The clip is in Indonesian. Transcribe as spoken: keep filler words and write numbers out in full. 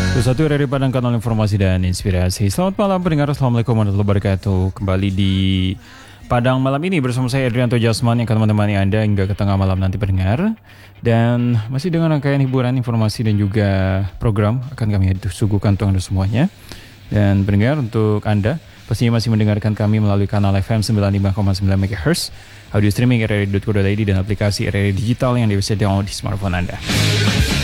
Satu dari Padang, kanal informasi dan inspirasi. Selamat malam pendengar, Assalamualaikum warahmatullahi wabarakatuh. Kembali di Padang malam ini bersama saya Adrianto Jasman yang akan menemani Anda hingga ke tengah malam nanti pendengar. Dan masih dengan rangkaian hiburan, informasi dan juga program akan kami suguhkan untuk Anda semuanya. Dan pendengar, untuk Anda pastinya masih mendengarkan kami melalui kanal F M sembilan puluh lima koma sembilan megahertz, audio streaming r r i dot co dot i d dan aplikasi R R I Digital yang bisa download di smartphone Anda.